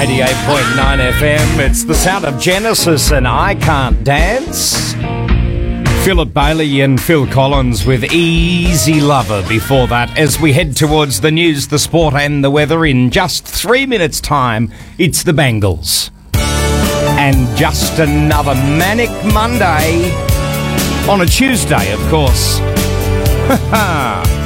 88.9 FM. It's the sound of Genesis and I Can't Dance. Philip Bailey and Phil Collins with Easy Lover before that. As we head towards the news, the sport and the weather in just 3 minutes' time, it's the Bengals. And just another manic Monday on a Tuesday, of course. Ha ha!